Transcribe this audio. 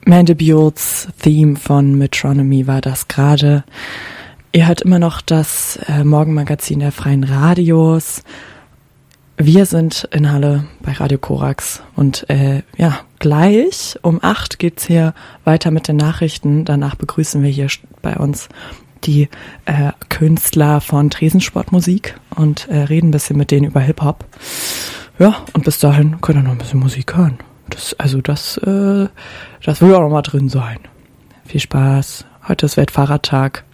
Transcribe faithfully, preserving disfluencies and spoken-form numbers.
Mandy Buell's Theme von Metronomy war das gerade. Ihr hört immer noch das äh, Morgenmagazin der Freien Radios. Wir sind in Halle bei Radio Korax und äh, ja, gleich um acht geht's hier weiter mit den Nachrichten. Danach begrüßen wir hier bei uns die äh, Künstler von Tresensportmusik und äh, reden ein bisschen mit denen über Hip-Hop. Ja, und bis dahin könnt ihr noch ein bisschen Musik hören. Das, also das, äh, das will auch noch mal drin sein. Viel Spaß. Heute ist Weltfahrradtag.